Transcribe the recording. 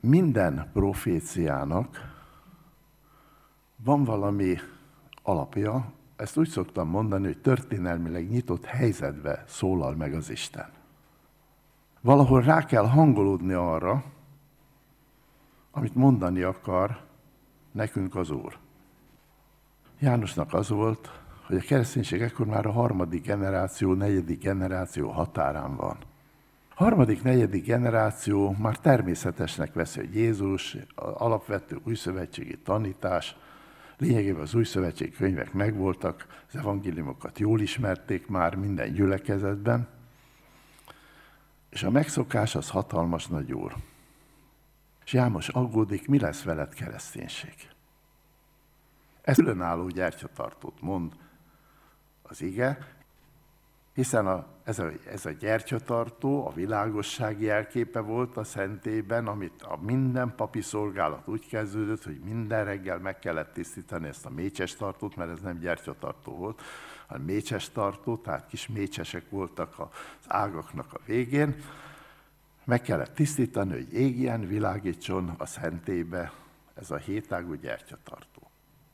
Minden proféciának van valami alapja, ezt úgy szoktam mondani, hogy történelmileg nyitott helyzetbe szólal meg az Isten. Valahol rá kell hangolódni arra, amit mondani akar nekünk az Úr. Jánosnak az volt, hogy a kereszténység ekkor már a 3. generáció, 4. generáció határán van. A 3., 4. generáció már természetesnek veszi, hogy Jézus, alapvető újszövetségi tanítás, lényegében az újszövetségi könyvek megvoltak, az evangéliumokat jól ismerték már minden gyülekezetben, és a megszokás az hatalmas nagy úr. És János aggódik, mi lesz veled kereszténység. Ez különálló gyertyatartót mond az ige, hiszen ez a gyertyatartó a világosság jelképe volt a szentében, amit a minden papi szolgálat úgy kezdődött, hogy minden reggel meg kellett tisztítani ezt a mécses tartót, mert ez nem gyertyatartó volt, hanem mécses tartó, tehát kis mécsesek voltak az ágaknak a végén. Meg kellett tisztítani, hogy égjen, világítson a szentélybe ez a 7 ágú gyertyatartó.